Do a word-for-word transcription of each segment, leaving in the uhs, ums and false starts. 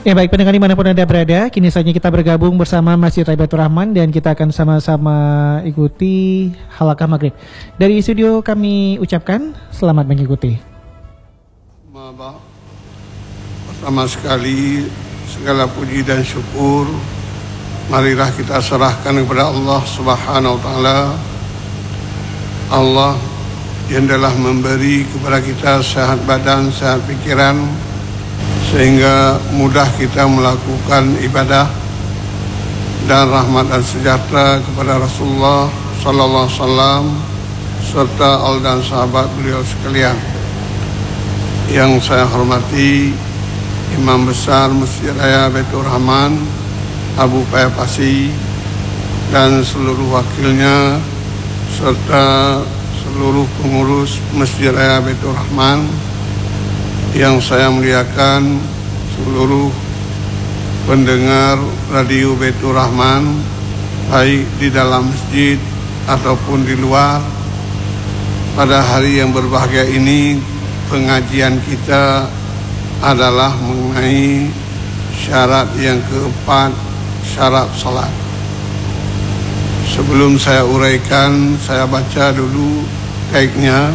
Ya baik pendengar dimanapun Anda berada, kini saatnya kita bergabung bersama Masjid Taibatur Rahman dan kita akan sama-sama ikuti halaqah maghrib. Dari studio kami ucapkan selamat mengikuti. Pertama sekali segala puji dan syukur marilah kita serahkan kepada Allah Subhanahu wa taala. Allah yang telah memberi kepada kita sehat badan, sehat pikiran, sehingga mudah kita melakukan ibadah, dan rahmat dan sejahtera kepada Rasulullah sallallahu alaihi wasallam serta al dan sahabat beliau sekalian. Yang saya hormati Imam Besar Masjid Raya Baitur Rahman Abu Payapasi dan seluruh wakilnya serta seluruh pengurus Masjid Raya Baitur Rahman, yang saya muliakan seluruh pendengar radio Baitur Rahman baik di dalam masjid ataupun di luar. Pada hari yang berbahagia ini pengajian kita adalah mengenai syarat yang keempat, syarat salat. Sebelum saya uraikan, saya baca dulu baiknya.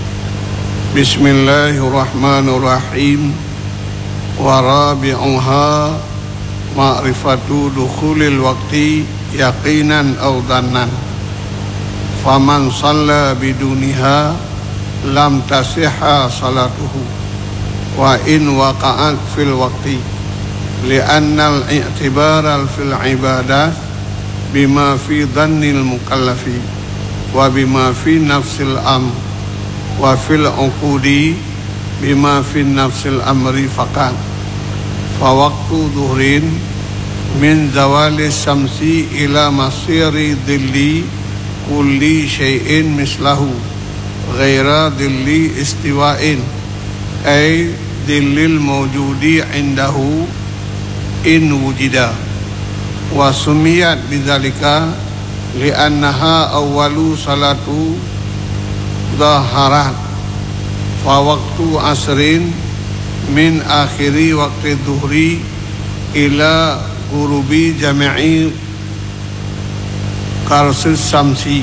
Bismillahirrahmanirrahim. Wa rabi'uha ma'rifatu dukhulil waqti yaqinan aw dhannan. Faman shalla biduniha lam tasihha salatuhu wa in waqa'at fil waqti li'anna al-i'tibara fil ibadah bima fi dhannil mukallafi wa bima fi nafsil amr wa fil uqudi bima fi nafsil amri faqat. Fa waqtu dhuhrin min zawali syamsi ila masiri dhilli kulli syai'in mislahu ghaira dhilli istiwa'in ay dhillil mawjudi indahu in wujida. Wa sumiyat bidzalika li'annaha awwalu salatu dhaharat. Fa waktu asrin min akhiri waktu dhuhri ila gurubi jami'i karsis samsi.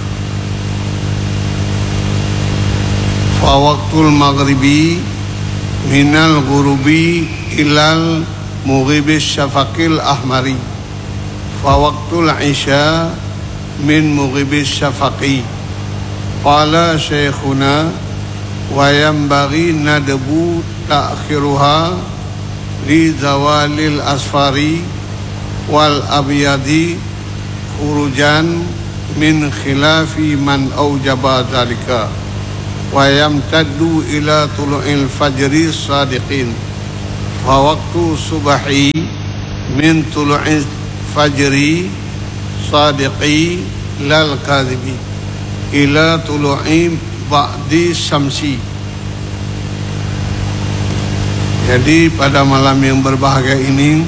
Fa waktul maghribi minal gurubi ilal mughibis syafaqil ahmari. Fa waktul isya min mughibis syafaqi. Qala syekhuna wa yanbaghi nadbu ta'khiruha li zawalil asfari wal abyadi khurujan min khilafi man awjaba dhalika wa yamtaddu ila tulu'il fajri sadiqin. Fa waqtu subahi min tulu'il fajri sadiqi lal kadhibi ila tulu'i ba'di syamsi. Jadi pada malam yang berbahagia ini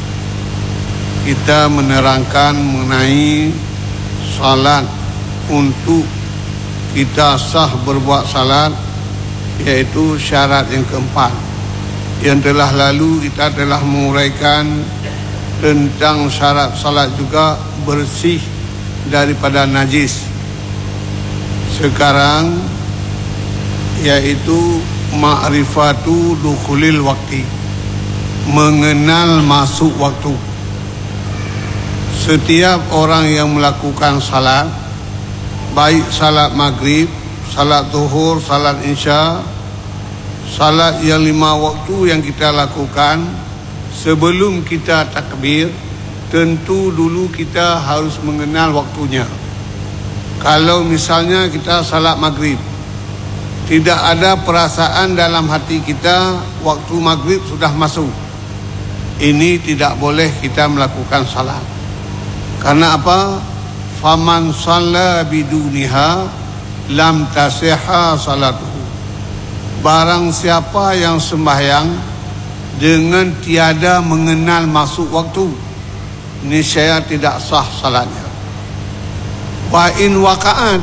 kita menerangkan mengenai salat. Untuk kita sah berbuat salat, yaitu syarat yang keempat. Yang telah lalu kita telah menguraikan tentang syarat salat juga bersih daripada najis. Sekarang yaitu ma'rifatu dukhulil waqti, mengenal masuk waktu. Setiap orang yang melakukan salat, baik salat maghrib, salat zuhur, salat isya, salat yang lima waktu yang kita lakukan, sebelum kita takbir, tentu dulu kita harus mengenal waktunya. Kalau misalnya kita salat maghrib, tidak ada perasaan dalam hati kita waktu maghrib sudah masuk, ini tidak boleh kita melakukan salat. Karena apa? Faman shalla biduniha lam tasihha salatuhu. Barang siapa yang sembahyang dengan tiada mengenal masuk waktu, niscaya tidak sah salatnya. Wa in waqa'at,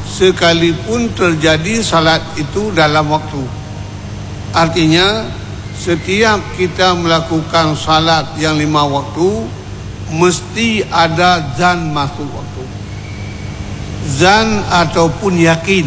sekalipun terjadi salat itu dalam waktu. Artinya setiap kita melakukan salat yang lima waktu, mesti ada zan masuk waktu. Zan ataupun yakin.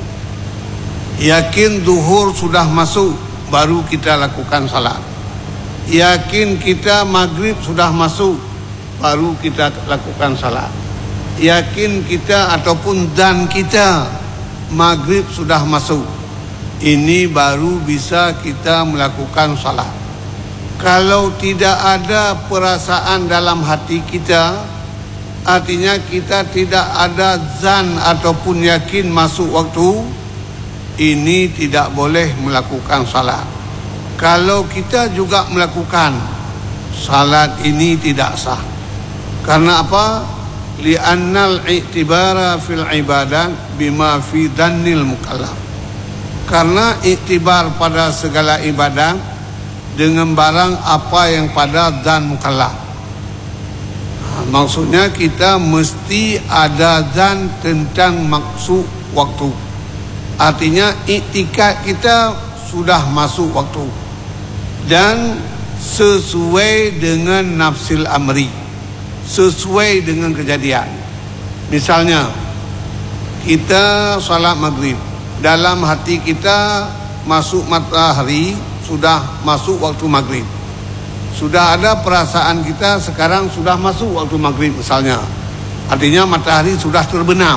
Yakin zuhur sudah masuk, baru kita lakukan salat. Yakin kita maghrib sudah masuk, baru kita lakukan salat. Yakin kita ataupun zan kita maghrib sudah masuk, ini baru bisa kita melakukan salat. Kalau tidak ada perasaan dalam hati kita, artinya kita tidak ada zan ataupun yakin masuk waktu, ini tidak boleh melakukan salat. Kalau kita juga melakukan, salat ini tidak sah. Karena apa? Li'annal i'tibara fil ibadat bima fi dhanil mukallaf. Karena iktibar pada segala ibadat dengan barang apa yang pada dan mukallaf. Nah, maksudnya kita mesti ada zan tentang maksud waktu. Artinya iktikad kita sudah masuk waktu dan sesuai dengan nafsil amri, sesuai dengan kejadian. Misalnya kita salat maghrib, dalam hati kita masuk matahari, sudah masuk waktu maghrib. Sudah ada perasaan kita sekarang sudah masuk waktu maghrib misalnya. Artinya matahari sudah terbenam.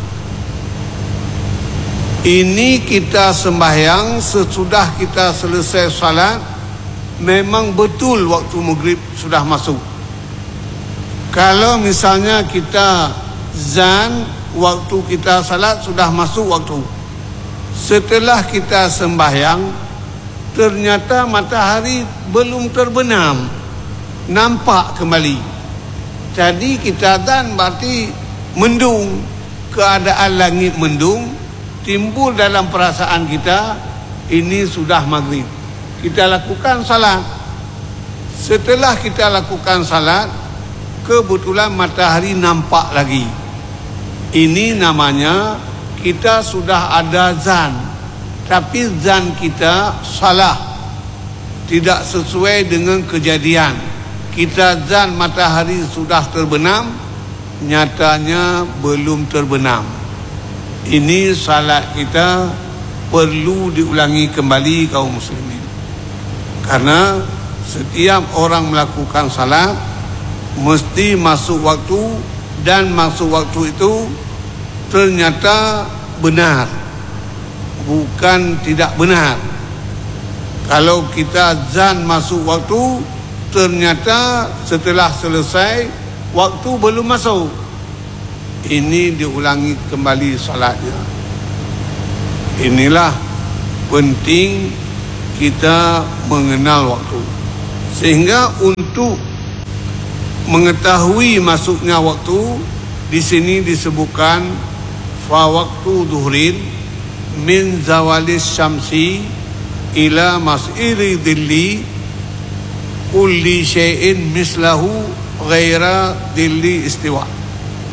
Ini kita sembahyang, sesudah kita selesai salat, memang betul waktu maghrib sudah masuk. Kalau misalnya kita zan, waktu kita salat sudah masuk waktu. Setelah kita sembahyang, ternyata matahari belum terbenam, nampak kembali. Jadi kita zan berarti mendung, keadaan langit mendung, timbul dalam perasaan kita, ini sudah maghrib. Kita lakukan salat. Setelah kita lakukan salat, kebetulan matahari nampak lagi. Ini namanya kita sudah ada zan, tapi zan kita salah, tidak sesuai dengan kejadian. Kita zan matahari sudah terbenam, nyatanya belum terbenam. Ini salat kita perlu diulangi kembali kaum muslimin. Karena setiap orang melakukan salat mesti masuk waktu, dan masuk waktu itu ternyata benar, bukan tidak benar. Kalau kita zan masuk waktu, ternyata setelah selesai waktu belum masuk, ini diulangi kembali salatnya. Inilah penting kita mengenal waktu. Sehingga untuk mengetahui masuknya waktu, di sini disebutkan fa waktu duhrin min zawalis syamsi ila mas'iri dhilli kulli syai'in mislahu ghaira dhilli istiwa.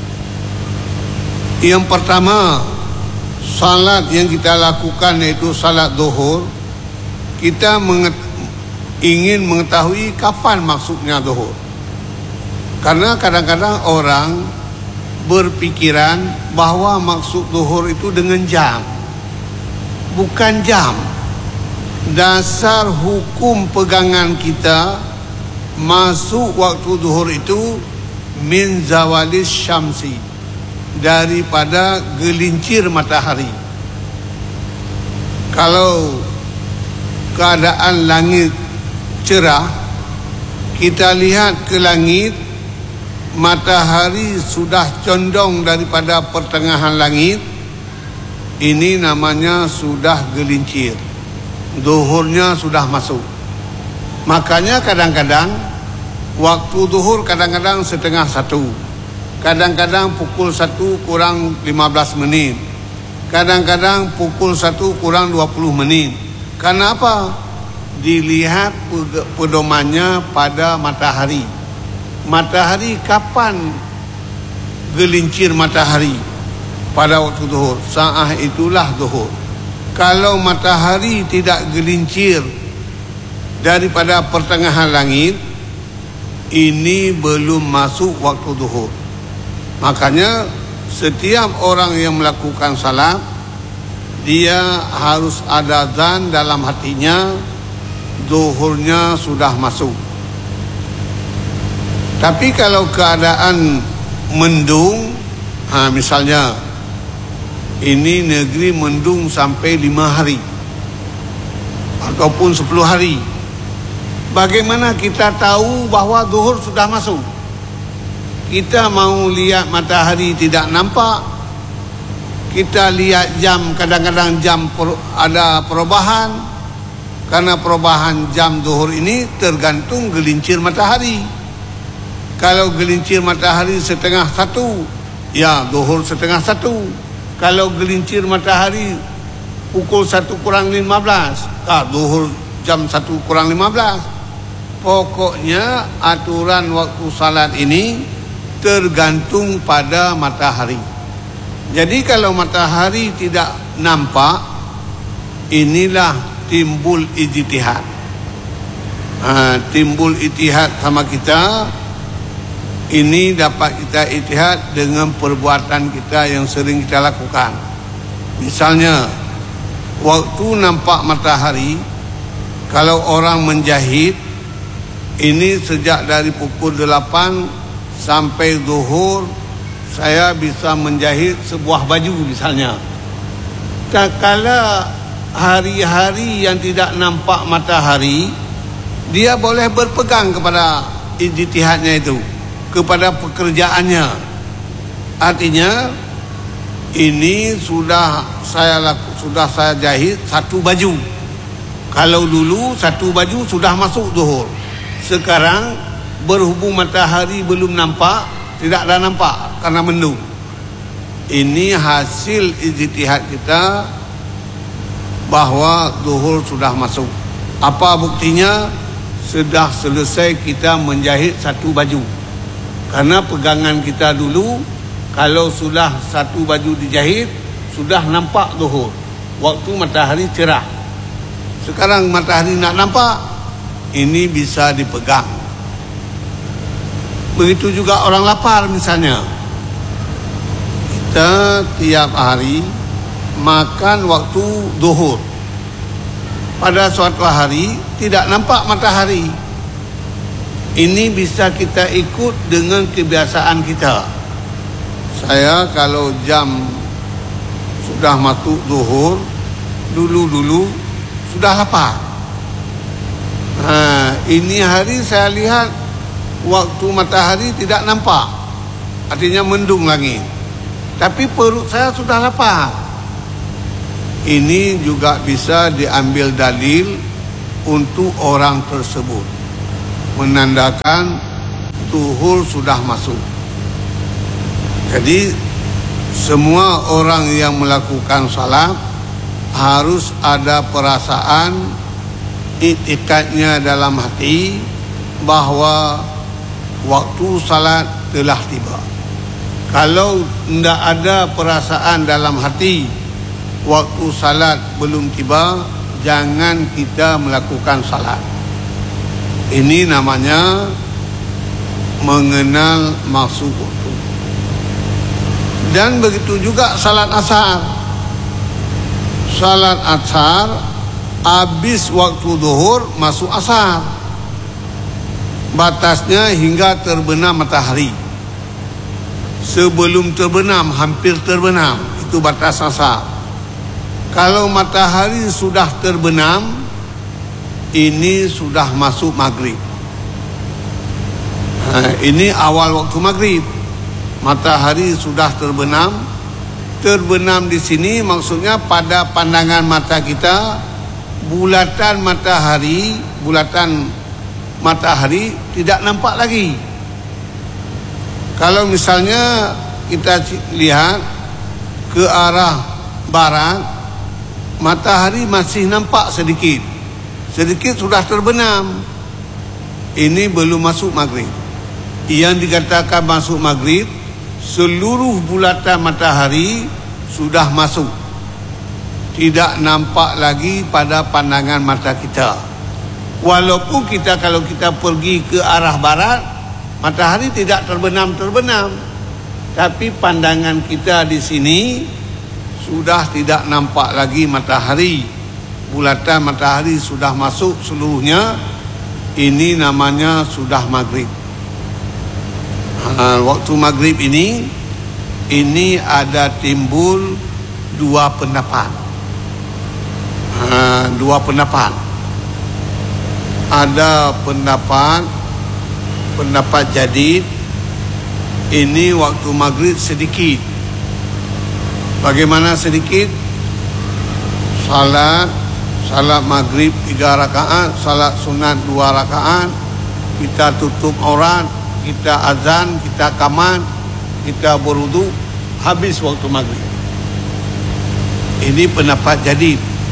Yang pertama, salat yang kita lakukan yaitu salat zuhur, kita menget- ingin mengetahui kapan maksudnya zuhur. Karena kadang-kadang orang berpikiran bahwa maksud zuhur itu dengan jam. Bukan jam. Dasar hukum pegangan kita, masuk waktu zuhur itu min zawalis syamsi, daripada gelincir matahari. Kalau keadaan langit cerah, kita lihat ke langit, matahari sudah condong daripada pertengahan langit, ini namanya sudah gelincir, zuhurnya sudah masuk. Makanya kadang-kadang waktu zuhur kadang-kadang setengah satu, kadang-kadang pukul satu kurang lima belas menit, kadang-kadang pukul satu kurang dua puluh menit. Karena apa? Dilihat pedomannya pada matahari. Matahari kapan gelincir matahari? Pada waktu zuhur. Saat itulah zuhur. Kalau matahari tidak gelincir daripada pertengahan langit, ini belum masuk waktu zuhur. Makanya setiap orang yang melakukan salat, dia harus ada zan dalam hatinya zuhurnya sudah masuk. Tapi kalau keadaan mendung, ha, misalnya ini negeri mendung sampai lima hari ataupun sepuluh hari, bagaimana kita tahu bahawa zuhur sudah masuk? Kita mau lihat matahari tidak nampak, kita lihat jam, kadang-kadang jam per, ada perubahan. Karena perubahan jam zuhur ini tergantung gelincir matahari. Kalau gelincir matahari setengah satu, ya zuhur setengah satu. Kalau gelincir matahari pukul satu kurang lima belas, ah, zuhur jam satu kurang lima belas. Pokoknya aturan waktu salat ini tergantung pada matahari. Jadi kalau matahari tidak nampak, inilah timbul ijtihad. Ha, timbul ijtihad sama kita. Ini dapat kita ijtihad dengan perbuatan kita yang sering kita lakukan. Misalnya, waktu nampak matahari, kalau orang menjahit, ini sejak dari pukul delapan sampai zuhur, saya bisa menjahit sebuah baju misalnya. Tak kala hari-hari yang tidak nampak matahari, dia boleh berpegang kepada ijtihadnya itu, kepada pekerjaannya. Artinya ini sudah saya laku, sudah saya jahit satu baju. Kalau dulu satu baju sudah masuk zuhur. Sekarang berhubung matahari belum nampak, tidak ada nampak karena mendung. Ini hasil ijtihad kita bahwa zuhur sudah masuk. Apa buktinya? Sudah selesai kita menjahit satu baju. Karena pegangan kita dulu, kalau sudah satu baju dijahit, sudah nampak zuhur, waktu matahari cerah. Sekarang matahari nak nampak, ini bisa dipegang. Begitu juga orang lapar misalnya. Kita tiap hari makan waktu zuhur. Pada suatu hari tidak nampak matahari. Ini bisa kita ikut dengan kebiasaan kita. Saya kalau jam sudah masuk zuhur, dulu-dulu sudah lapar. Nah, ini hari saya lihat waktu matahari tidak nampak, artinya mendung langit. Tapi perut saya sudah lapar. Ini juga bisa diambil dalil untuk orang tersebut, menandakan zuhur sudah masuk. Jadi semua orang yang melakukan salat harus ada perasaan, i'tikadnya dalam hati bahwa waktu salat telah tiba. Kalau tidak ada perasaan dalam hati waktu salat belum tiba, jangan kita melakukan salat. Ini namanya mengenal maksud waktu. Dan begitu juga salat asar. Salat asar habis waktu zuhur masuk asar. Batasnya hingga terbenam matahari. Sebelum terbenam, hampir terbenam, itu batas asar. Kalau matahari sudah terbenam, ini sudah masuk maghrib. Nah, ini awal waktu maghrib. Matahari sudah terbenam. Terbenam di sini maksudnya pada pandangan mata kita, bulatan matahari, bulatan matahari tidak nampak lagi. Kalau misalnya kita lihat ke arah barat, matahari masih nampak sedikit. Sedikit sudah terbenam. Ini belum masuk maghrib. Yang dikatakan masuk maghrib, seluruh bulatan matahari sudah masuk. Tidak nampak lagi pada pandangan mata kita. Walaupun kita kalau kita pergi ke arah barat, matahari tidak terbenam-terbenam, tapi pandangan kita di sini sudah tidak nampak lagi matahari. Bulatan matahari sudah masuk seluruhnya. Ini namanya sudah maghrib. Ha, waktu maghrib ini, ini ada timbul dua pendapat. Ha, dua pendapat. Ada pendapat pendapat jadid, ini waktu maghrib sedikit. Bagaimana sedikit? Salat Salat maghrib tiga rakaat, salat sunat dua rakaat, kita tutup aurat, kita azan, kita qamat, kita berwudu, habis waktu maghrib. Ini pendapat jadid.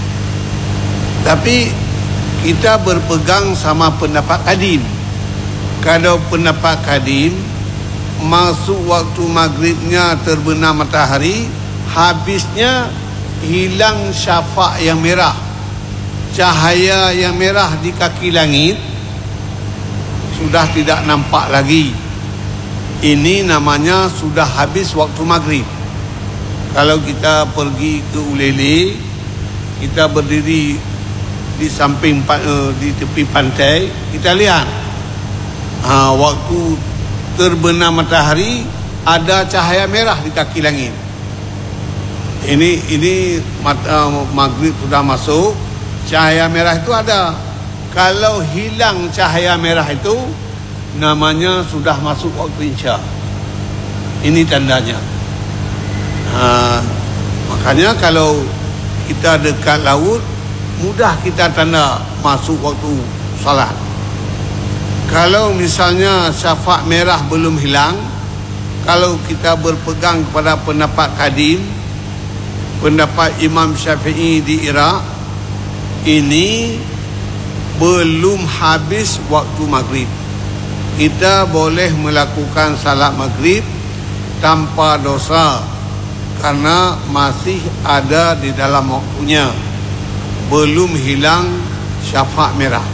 Tapi kita berpegang sama pendapat kadim. Kalau pendapat kadim, masuk waktu maghribnya terbenam matahari, habisnya hilang syafaq yang merah, cahaya yang merah di kaki langit sudah tidak nampak lagi. Ini namanya sudah habis waktu maghrib. Kalau kita pergi ke Ulele, kita berdiri di samping di tepi pantai, kita lihat ha, waktu terbenam matahari ada cahaya merah di kaki langit. Ini ini mata, maghrib sudah masuk, cahaya merah itu ada. Kalau hilang cahaya merah itu, namanya sudah masuk waktu isya. Ini tandanya. Ha, makanya kalau kita dekat laut, mudah kita tanda masuk waktu salat. Kalau misalnya syafaq merah belum hilang, kalau kita berpegang kepada pendapat kadim, pendapat Imam Syafi'i di Iraq, ini belum habis waktu maghrib. Kita boleh melakukan salat maghrib tanpa dosa karena masih ada di dalam waktunya, belum hilang syafaq merah.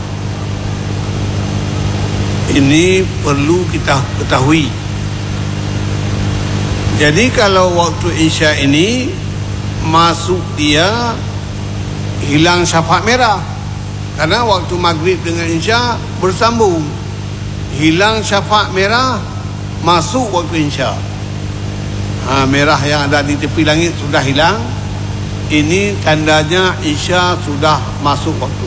Ini perlu kita ketahui. Jadi kalau waktu isya ini masuk dia hilang syafaq merah, karena waktu maghrib dengan isya bersambung. Hilang syafaq merah, masuk waktu isya. Ha, merah yang ada di tepi langit sudah hilang. Ini tandanya isya sudah masuk waktu.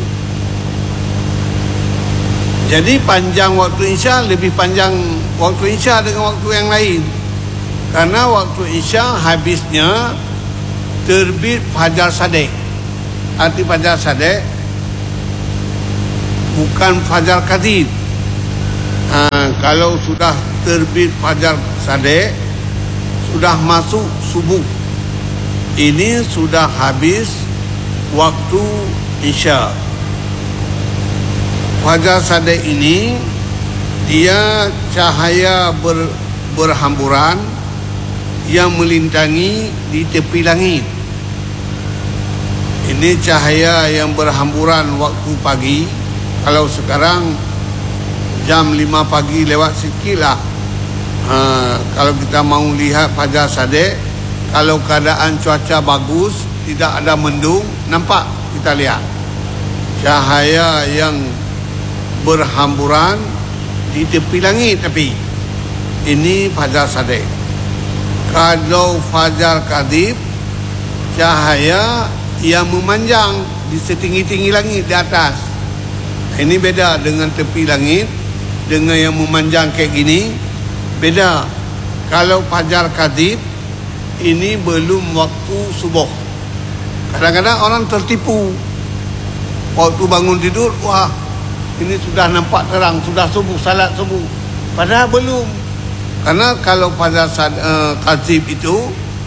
Jadi panjang waktu isya lebih panjang waktu isya dengan waktu yang lain. Karena waktu isya habisnya terbit fajar sadek. Arti fajar sadek bukan fajar kadib. Ha, kalau sudah terbit fajar sadek, sudah masuk subuh. Ini sudah habis waktu isya. Fajar sadek ini dia cahaya ber, berhamburan yang melintangi di tepi langit. Ini cahaya yang berhamburan waktu pagi. Kalau sekarang jam lima pagi lewat sikit lah. Ha, kalau kita mau lihat fajar sadek, kalau keadaan cuaca bagus, tidak ada mendung, nampak kita lihat cahaya yang berhamburan di tepi langit. Tapi ini fajar sadek. Kalau fajar kadib, cahaya yang memanjang di setinggi-tinggi langit di atas. Ini beda dengan tepi langit, dengan yang memanjang kayak gini, beda. Kalau fajar kadib, ini belum waktu subuh. Kadang-kadang orang tertipu. Waktu bangun tidur, wah, ini sudah nampak terang, sudah subuh, salat subuh. Padahal belum. Karena kalau pada uh, kadib itu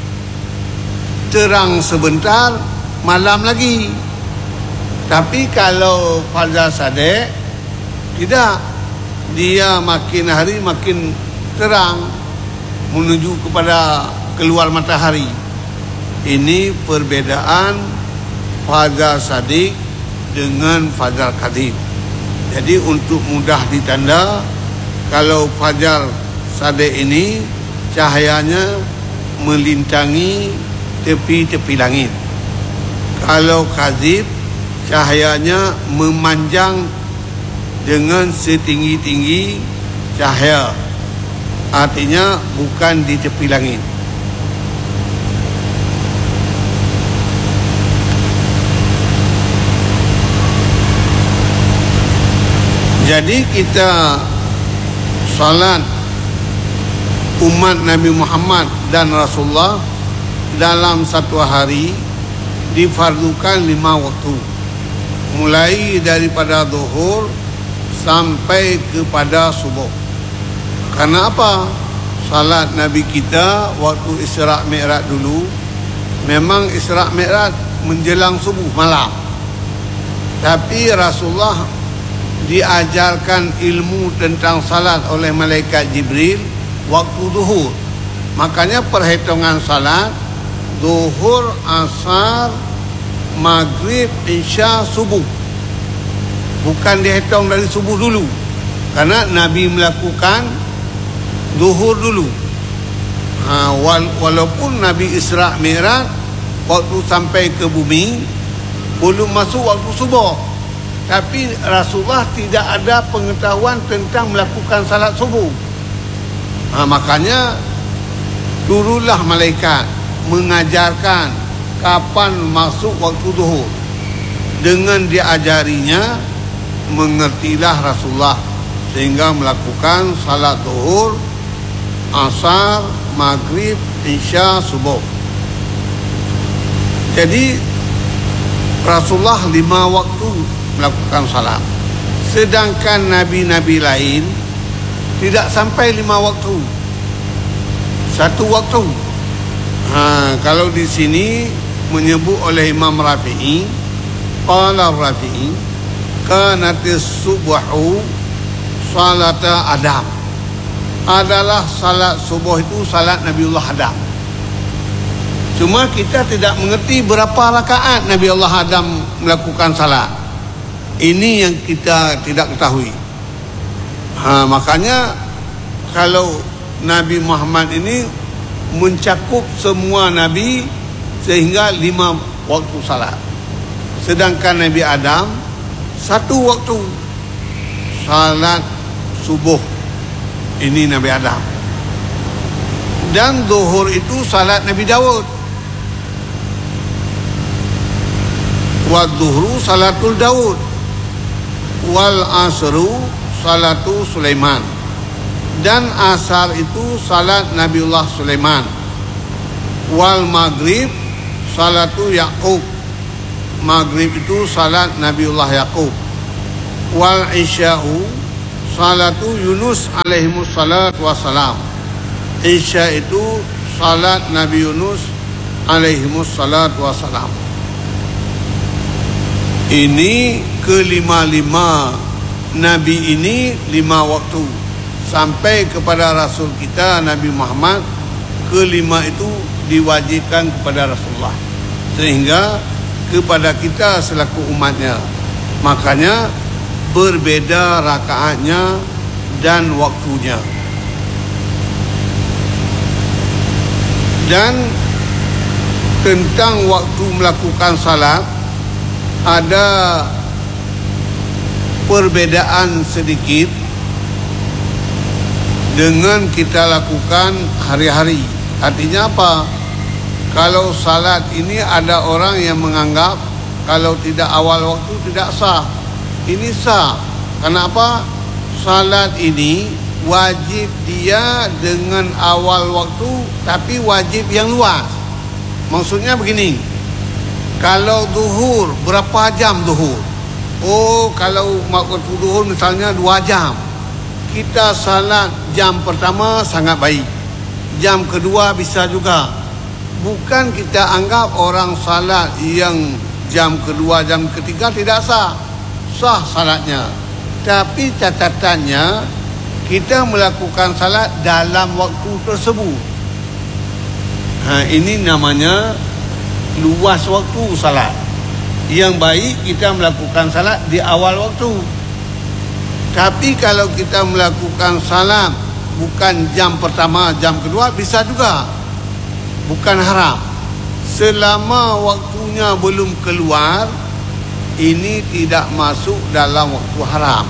terang sebentar, malam lagi. Tapi kalau fajar sadek, tidak. Dia makin hari makin terang menuju kepada keluar matahari. Ini perbedaan fajar sadek dengan fajar kadib. Jadi untuk mudah ditanda, kalau fajar Sadiq ini cahayanya melintangi tepi-tepi langit. Kalau kadzib, cahayanya memanjang dengan setinggi-tinggi cahaya. Artinya bukan di tepi langit. Jadi kita salat umat Nabi Muhammad dan Rasulullah dalam satu hari difardukan lima waktu, mulai daripada zuhur sampai kepada subuh. Karena apa? Salat Nabi kita waktu Isra' Mi'raj dulu memang Isra' Mi'raj menjelang subuh malam, tapi Rasulullah diajarkan ilmu tentang salat oleh malaikat Jibril waktu zuhur. Makanya perhitungan salat zuhur, asar, maghrib, isya, subuh, bukan dihitung dari subuh dulu, karena Nabi melakukan zuhur dulu. ha, wala- Walaupun Nabi Isra' Mi'raj waktu sampai ke bumi belum masuk waktu subuh, tapi Rasulullah tidak ada pengetahuan tentang melakukan salat subuh. ha, Makanya turunlah malaikat mengajarkan kapan masuk waktu zuhur. Dengan diajarinya, mengertilah Rasulullah sehingga melakukan salat zuhur, asar, maghrib, isya, subuh. Jadi Rasulullah lima waktu melakukan salat. Sedangkan nabi-nabi lain tidak sampai lima waktu, satu waktu. Ha, kalau di sini menyebut oleh Imam Rafi'i, qala Rafi'i, kanatis subuhu salata Adam. Adalah salat subuh itu salat Nabiullah Adam. Cuma kita tidak mengerti berapa rakaat Nabi Allah Adam melakukan salat. Ini yang kita tidak ketahui. Ha, makanya kalau Nabi Muhammad ini mencakup semua Nabi sehingga lima waktu salat. Sedangkan Nabi Adam satu waktu salat subuh. Ini Nabi Adam. Dan zuhur itu salat Nabi Daud. Wa zuhru salatul Daud. Wal asru salatu Sulaiman. Dan asar itu salat Nabiullah Sulaiman. Wal maghrib salatu Yaqub. Maghrib itu salat Nabiullah Yaqub. Wal isya'u salatu Yunus alaihimus salatu wassalam. Isya itu salat Nabi Yunus alaihimus salatu wassalam. Ini kelima-lima Nabi ini lima waktu. Sampai kepada Rasul kita Nabi Muhammad, kelima itu diwajibkan kepada Rasulullah, sehingga kepada kita selaku umatnya. Makanya berbeza rakaatnya dan waktunya. Dan tentang waktu melakukan salat ada perbedaan sedikit dengan kita lakukan hari-hari. Artinya apa? Kalau salat ini ada orang yang menganggap kalau tidak awal waktu tidak sah. Ini sah. Kenapa? Salat ini wajib dia dengan awal waktu, tapi wajib yang luas. Maksudnya begini, kalau zuhur berapa jam zuhur? Oh, kalau waktu zuhur misalnya dua jam, kita salat jam pertama sangat baik, jam kedua bisa juga. Bukan kita anggap orang salat yang jam kedua, jam ketiga tidak sah. Sah salatnya, tapi catatannya kita melakukan salat dalam waktu tersebut. Ha, ini namanya luas waktu salat. Yang baik kita melakukan salat di awal waktu. Tapi kalau kita melakukan salat bukan jam pertama, jam kedua, bisa juga. Bukan haram. Selama waktunya belum keluar, ini tidak masuk dalam waktu haram.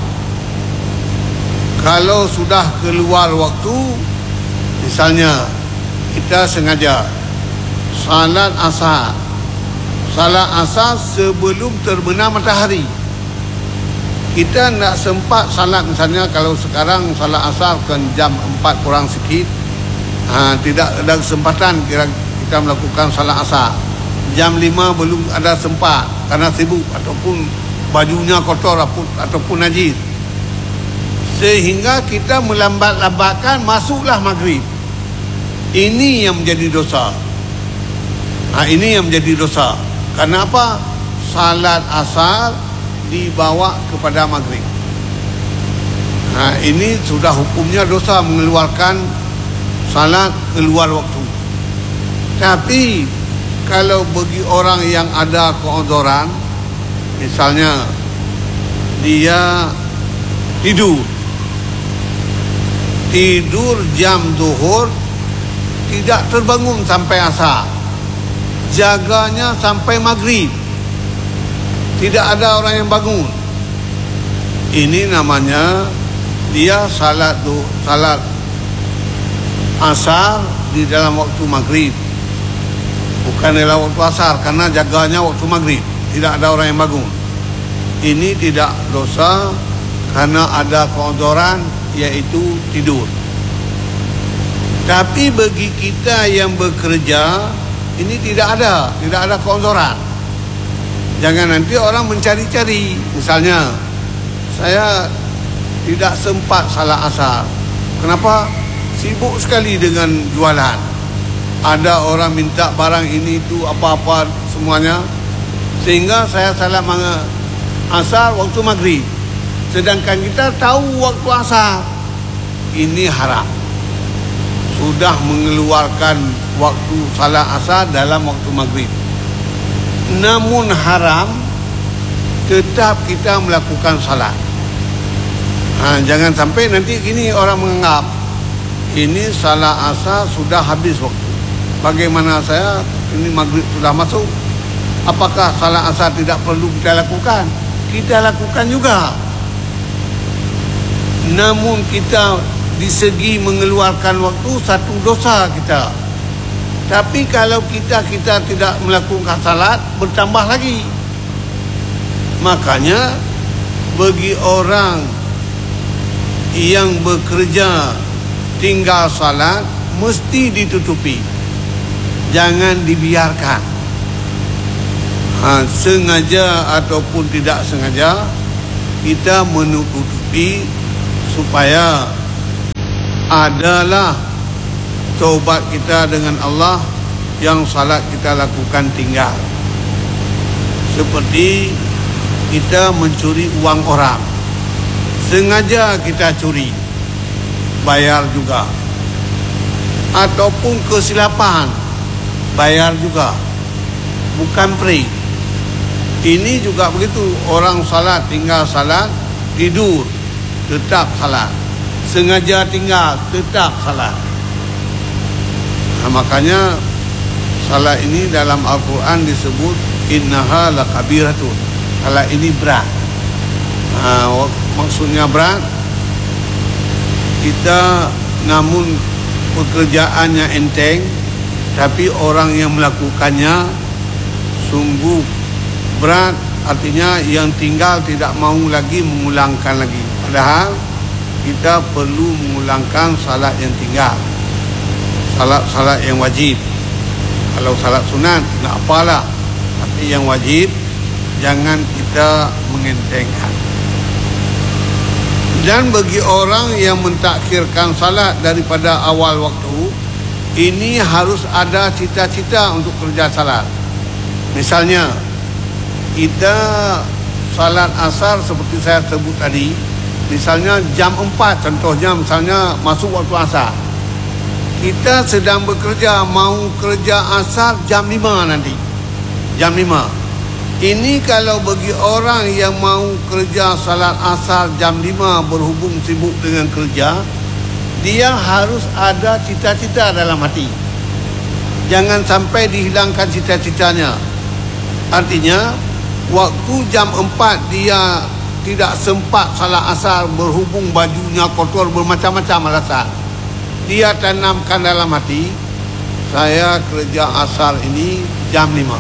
Kalau sudah keluar waktu, misalnya kita sengaja salat asar, salat asar sebelum terbenam matahari, kita nak sempat salat, misalnya kalau sekarang salat asar kan jam empat kurang sikit, ha, tidak ada kesempatan kira kita melakukan salat asar. Jam lima belum ada sempat karena sibuk ataupun bajunya kotor ataupun najis, sehingga kita melambat-lambatkan, masuklah maghrib. Ini yang menjadi dosa. Ha, ini yang menjadi dosa. Kenapa? Salat asar dibawa kepada maghrib. Ha, ini sudah hukumnya dosa, mengeluarkan salat keluar waktu. Tapi kalau bagi orang yang ada keozoran, misalnya dia tidur tidur jam zuhur, tidak terbangun sampai asar, jaganya sampai maghrib, tidak ada orang yang bangun, ini namanya dia salat tu, salat asar di dalam waktu maghrib, bukan dalam waktu asar, karena jaganya waktu maghrib, tidak ada orang yang bangun. Ini tidak dosa karena ada keozoran, yaitu tidur. Tapi bagi kita yang bekerja, ini tidak ada, tidak ada keozoran. Jangan nanti orang mencari-cari. Misalnya, saya tidak sempat salat asar. Kenapa? Sibuk sekali dengan jualan. Ada orang minta barang ini itu apa-apa semuanya, sehingga saya salat asar waktu maghrib. Sedangkan kita tahu waktu asar. Ini haram. Sudah mengeluarkan waktu salat asar dalam waktu maghrib. Namun haram, tetap kita melakukan salat. Ha, jangan sampai nanti gini orang menganggap, ini salat asar sudah habis waktu. Bagaimana saya, ini maghrib sudah masuk, apakah salat asar tidak perlu kita lakukan? Kita lakukan juga. Namun kita di segi mengeluarkan waktu, satu dosa kita. Tapi kalau kita kita tidak melakukan salat, bertambah lagi. Makanya bagi orang yang bekerja tinggal salat, mesti ditutupi, jangan dibiarkan. Ha, sengaja ataupun tidak sengaja, kita menutupi supaya adalah taubat kita dengan Allah yang salat kita lakukan tinggal. Seperti kita mencuri uang orang, sengaja kita curi, bayar juga. Ataupun kesilapan, bayar juga. Bukan free. Ini juga begitu, orang salat tinggal salat, tidur tetap salat, sengaja tinggal tetap salat. Nah, makanya salat ini dalam Al-Quran disebut innaha lakabiratun. Salat ini berat. Nah, maksudnya berat, kita namun pekerjaannya enteng, tapi orang yang melakukannya sungguh berat. Artinya yang tinggal tidak mau lagi mengulangkan lagi. Padahal kita perlu mengulangkan salat yang tinggal, salat-salat yang wajib. Kalau salat sunat, tak apalah. Tapi yang wajib, jangan kita mengentengkan. Dan bagi orang yang mentakhirkan salat daripada awal waktu, ini harus ada cita-cita untuk kerja salat. Misalnya, kita salat asar seperti saya sebut tadi, misalnya jam empat, contohnya misalnya masuk waktu asar. Kita sedang bekerja, mau kerja asar jam lima nanti. Jam lima. Ini kalau bagi orang yang mau kerja salat asar jam lima berhubung sibuk dengan kerja, dia harus ada cita-cita dalam hati. Jangan sampai dihilangkan cita-citanya. Artinya, waktu jam empat dia tidak sempat salat asar berhubung bajunya kotor bermacam-macam alasan. Dia tanamkan dalam hati, saya kerja asar ini jam lima.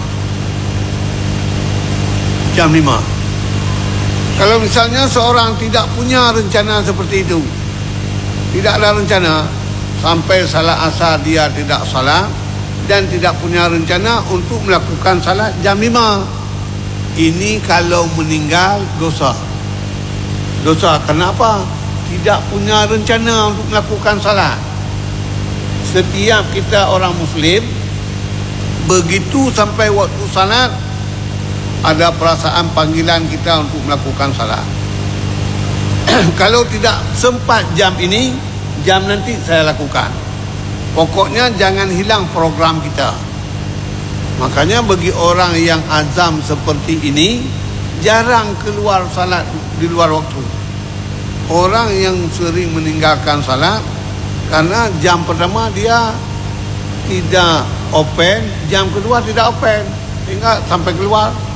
Jam lima. Kalau misalnya seorang tidak punya rencana seperti itu, tidak ada rencana, sampai salat asar dia tidak salat dan tidak punya rencana untuk melakukan salat jam lima. Ini kalau meninggal dosa. Dosa kenapa? Tidak punya rencana untuk melakukan salat. Setiap kita orang Muslim, begitu sampai waktu salat, ada perasaan panggilan kita untuk melakukan salat. Kalau tidak sempat jam ini, jam nanti saya lakukan. Pokoknya jangan hilang program kita. Makanya bagi orang yang azam seperti ini, jarang keluar salat di luar waktu. Orang yang sering meninggalkan salat karena jam pertama dia tidak open, jam kedua tidak open, sehingga sampai keluar